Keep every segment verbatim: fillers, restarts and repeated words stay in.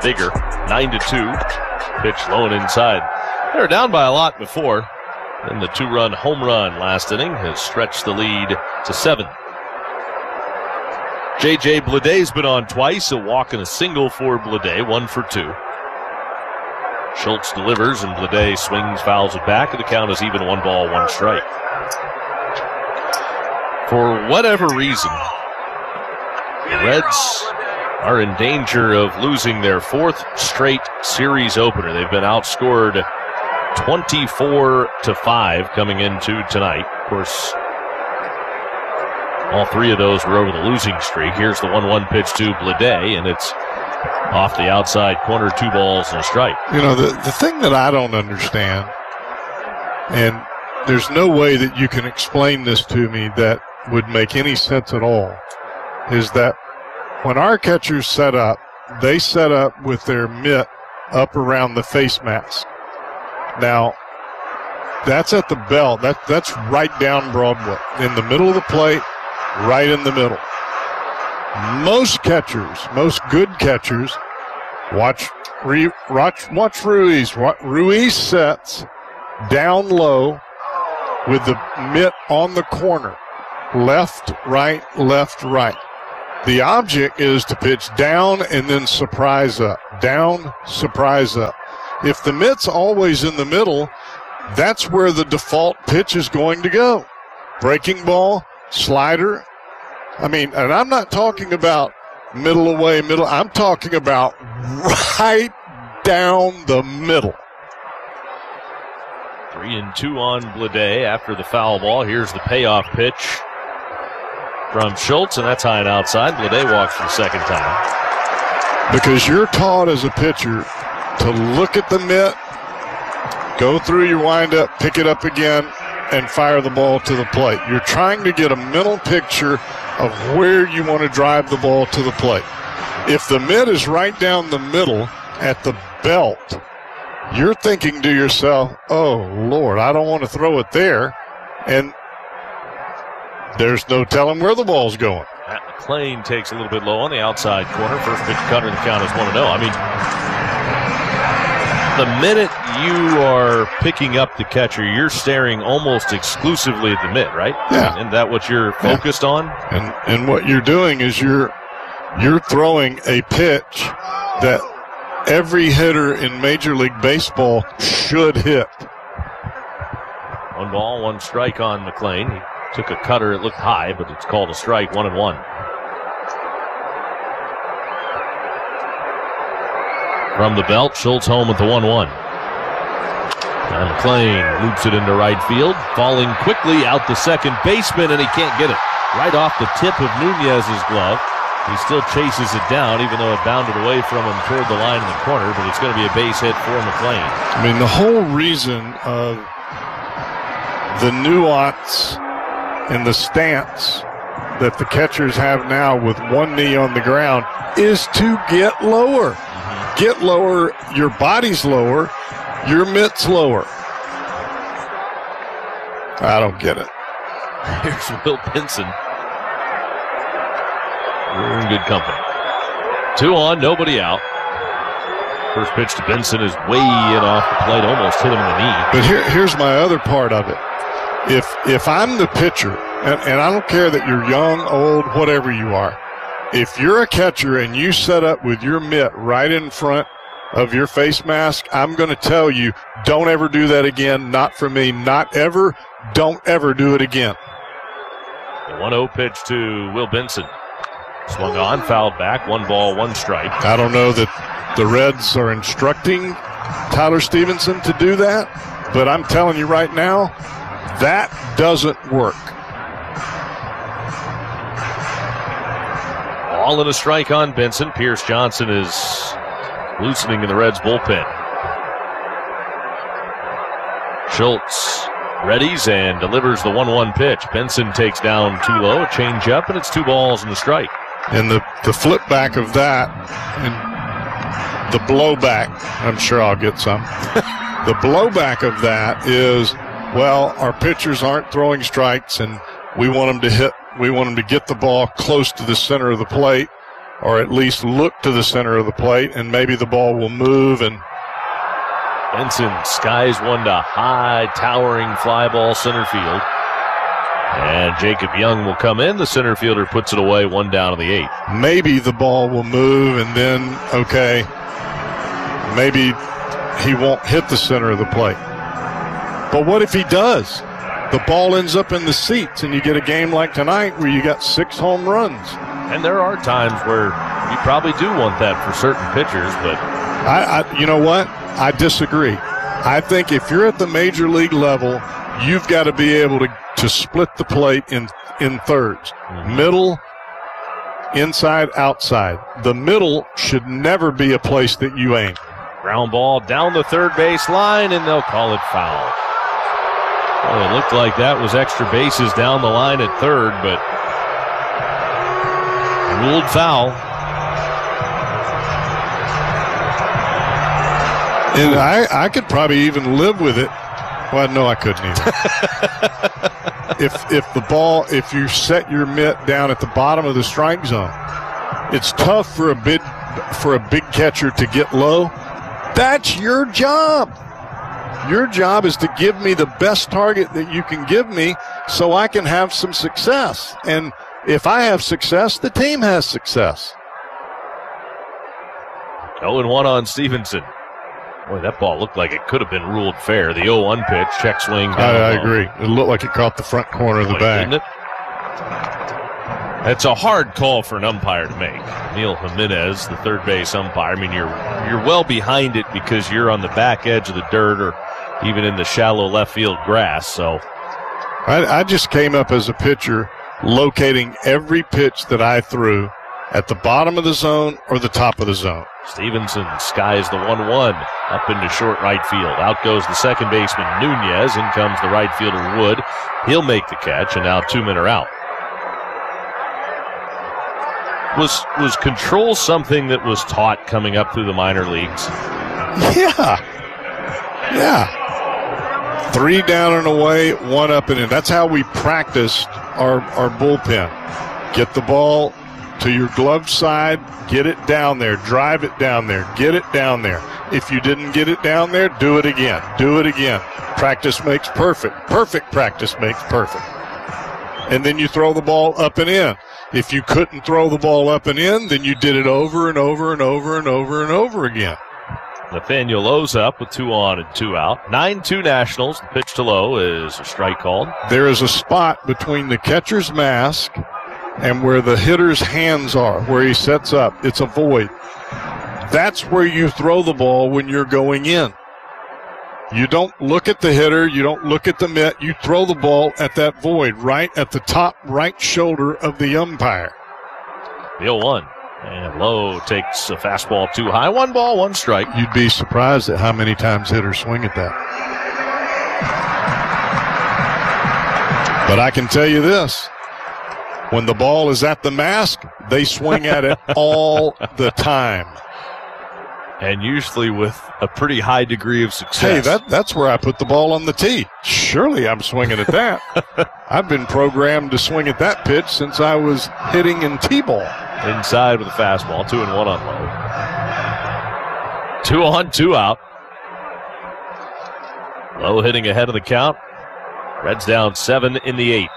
bigger. nine to two. Pitch low and inside. They were down by a lot before. Then the two-run home run last inning has stretched the lead to seven. J J Bleday's been on twice, a walk and a single for Bleday, one for two. Schultz delivers, and Bleday swings, fouls it back, and the count is even, one ball, one strike. For whatever reason, the Reds are in danger of losing their fourth straight series opener. They've been outscored twenty-four to five coming into tonight. Of course, all three of those were over the losing streak. Here's the one one pitch to Bleday, and it's off the outside corner, two balls and a strike. You know, the, the thing that I don't understand, and there's no way that you can explain this to me that would make any sense at all, is that when our catchers set up, they set up with their mitt up around the face mask. Now, that's at the belt. That, that's right down Broadway, in the middle of the plate, right in the middle. Most catchers, most good catchers, watch, watch, watch Ruiz. Ruiz sets down low with the mitt on the corner. Left, right, left, right. The object is to pitch down and then surprise up. Down, surprise up. If the mitt's always in the middle, that's where the default pitch is going to go. Breaking ball, slider. I mean, and I'm not talking about middle away, middle. I'm talking about right down the middle. Three and two on Bleday after the foul ball. Here's the payoff pitch from Schultz, and that's high and outside. Bleday walks for the second time. Because you're taught as a pitcher to look at the mitt, go through your windup, pick it up again, and fire the ball to the plate. You're trying to get a mental picture of where you want to drive the ball to the plate. If the mitt is right down the middle at the belt, you're thinking to yourself, oh, Lord, I don't want to throw it there. And there's no telling where the ball's going. Matt McLean takes a little bit low on the outside corner. First pitch cutter, the count is one and oh. I mean, the minute you are picking up the catcher, you're staring almost exclusively at the mitt, right? Yeah. Isn't that what you're focused yeah. on? And and what you're doing is you're you're throwing a pitch that every hitter in Major League Baseball should hit. One ball, one strike on McLean. He took a cutter. It looked high, but it's called a strike, one and one. From the belt, Schultz home with the one one. And McLean loops it into right field, falling quickly out the second baseman, and he can't get it. Right off the tip of Nunez's glove. He still chases it down, even though it bounded away from him toward the line in the corner, but it's going to be a base hit for McLean. I mean, the whole reason of the nuance in the stance that the catchers have now with one knee on the ground is to get lower. Mm-hmm. Get lower, your body's lower, your mitt's lower. I don't get it. Here's Will Benson. We're in good company. Two on, nobody out. First pitch to Benson is way in off the plate, almost hit him in the knee. But here, here's my other part of it. If if I'm the pitcher, and, and I don't care that you're young, old, whatever you are, if you're a catcher and you set up with your mitt right in front of your face mask, I'm going to tell you, don't ever do that again. Not for me. Not ever. Don't ever do it again. The one oh pitch to Will Benson. Swung on, fouled back, one ball, one strike. I don't know that the Reds are instructing Tyler Stevenson to do that, but I'm telling you right now, that doesn't work. All in a strike on Benson. Pierce Johnson is loosening in the Reds bullpen. Schultz readies and delivers the one one pitch. Benson takes down too low, a change up, and it's two balls and a strike. And the, the flip back of that, and the blowback, I'm sure I'll get some. The blowback of that is, well, our pitchers aren't throwing strikes, and we want them to hit, we want them to get the ball close to the center of the plate. or at least look to the center of the plate, and maybe the ball will move. And Benson skies one to high, towering fly ball center field. And Jacob Young will come in. The center fielder puts it away, one down to the eighth. Maybe the ball will move, and then, okay, maybe he won't hit the center of the plate. But what if he does? The ball ends up in the seats, and you get a game like tonight where you got six home runs. And there are times where you probably do want that for certain pitchers, but I, I you know what? I disagree. I think if you're at the major league level, you've got to be able to, to split the plate in, in thirds. Mm-hmm. Middle, inside, outside. The middle should never be a place that you aim. Ground ball down the third base line, and they'll call it foul. Well, it looked like that was extra bases down the line at third, but ruled foul. And I, I could probably even live with it. Well, no, I couldn't either. if if the ball, if you set your mitt down at the bottom of the strike zone, it's tough for a big for a big catcher to get low. That's your job. Your job is to give me the best target that you can give me so I can have some success. And if I have success, the team has success. oh and one on Stevenson. Boy, that ball looked like it could have been ruled fair. The oh one pitch, check swing. Down I, I agree. It looked like it caught the front corner of the bag. Didn't it? It's a hard call for an umpire to make. Neil Jimenez, the third base umpire. I mean, you're you're well behind it because you're on the back edge of the dirt or even in the shallow left field grass. So, I, I just came up as a pitcher locating every pitch that I threw at the bottom of the zone or the top of the zone. Stevenson skies the one one up into short right field. Out goes the second baseman, Nunez. In comes the right fielder, Wood. He'll make the catch, and now two men are out. Was was control something that was taught coming up through the minor leagues? Yeah. Yeah. Three down and away, one up and in. That's how we practiced our, our bullpen. Get the ball to your glove side, get it down there, drive it down there, get it down there. If you didn't get it down there, do it again, do it again. Practice makes perfect. Perfect practice makes perfect. And then you throw the ball up and in. If you couldn't throw the ball up and in, then you did it over and over and over and over and over again. Nathaniel Lowe's up with two on and two out. nine two Nationals. The pitch to Lowe is a strike called. There is a spot between the catcher's mask and where the hitter's hands are, where he sets up. It's a void. That's where you throw the ball when you're going in. You don't look at the hitter. You don't look at the mitt. You throw the ball at that void right at the top right shoulder of the umpire. The oh one. And Lowe takes a fastball too high. One ball, one strike. You'd be surprised at how many times hitters swing at that. But I can tell you this. When the ball is at the mask, they swing at it all the time. And usually with a pretty high degree of success. Hey, that, that's where I put the ball on the tee. Surely I'm swinging at that. I've been programmed to swing at that pitch since I was hitting in T-ball. Inside with a fastball, two and one on Lowe. Two on, two out. Lowe hitting ahead of the count. Reds down seven in the eighth.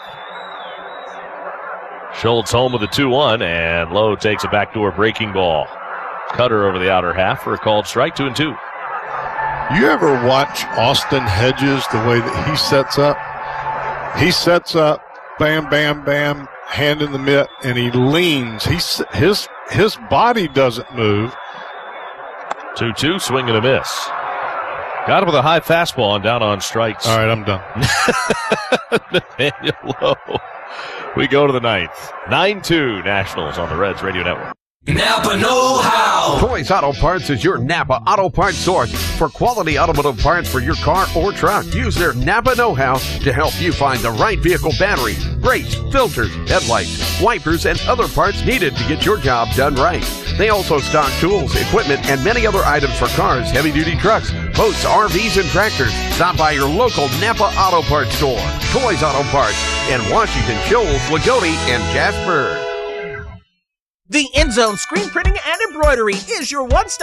Schultz home with a two one, and Lowe takes a backdoor breaking ball. Cutter over the outer half for a called strike, two and two. You ever watch Austin Hedges, the way that he sets up? He sets up, bam, bam, bam, hand in the mitt, and he leans. He, his, his body doesn't move. two two, swing and a miss. Got him with a high fastball and down on strikes. All right, I'm done. Nathaniel Lowe. We go to the ninth. nine two Nationals on the Reds Radio Network. Napa know-how. Toys Auto Parts is your Napa Auto Parts source for quality automotive parts for your car or truck. Use their Napa know-how to help you find the right vehicle battery, brakes, filters, headlights, wipers, and other parts needed to get your job done right. They also stock tools, equipment, and many other items for cars, heavy-duty trucks, boats, R Vs, and tractors. Stop by your local Napa Auto Parts store. Toys Auto Parts in Washington, Shoals, Lagodi, and Jasper. The End Zone Screen Printing and Embroidery is your one-stop